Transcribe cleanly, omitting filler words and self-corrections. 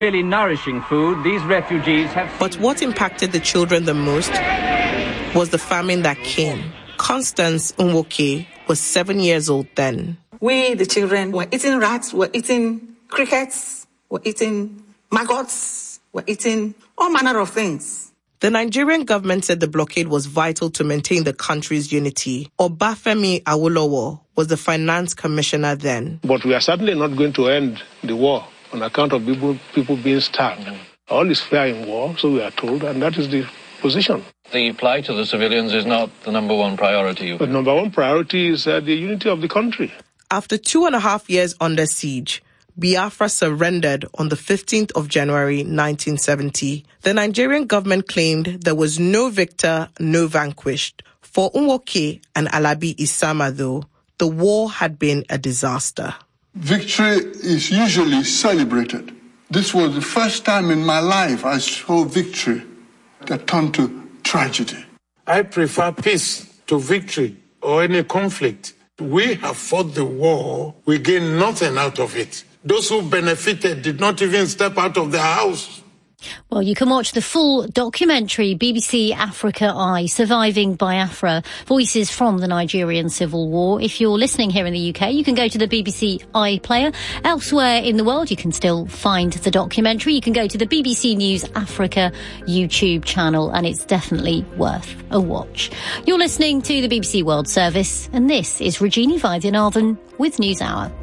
Really nourishing food, these refugees have... But what impacted the children the most was the famine that came. Constance Nwoke was 7 years old then. We, the children, were eating rats, were eating crickets, were eating maggots, were eating all manner of things. The Nigerian government said the blockade was vital to maintain the country's unity. Obafemi Awolowo was the finance commissioner then. But we are certainly not going to end the war on account of people being starved. All is fair in war, so we are told, and that is the position. The plight of the civilians is not the number one priority. The number one priority is the unity of the country. After 2.5 years under siege, Biafra surrendered on the 15th of January 1970. The Nigerian government claimed there was no victor, no vanquished. For Nwoke and Alabi Isama, though, the war had been a disaster. Victory is usually celebrated. This was the first time in my life I saw victory that turned to tragedy. I prefer peace to victory or any conflict. We have fought the war. We gained nothing out of it. Those who benefited did not even step out of their house. Well, you can watch the full documentary, BBC Africa Eye, Surviving Biafra, Voices from the Nigerian Civil War. If you're listening here in the UK, you can go to the BBC iPlayer. Elsewhere in the world, you can still find the documentary. You can go to the BBC News Africa YouTube channel, and it's definitely worth a watch. You're listening to the BBC World Service, and this is Regina Vaidyanathan with NewsHour.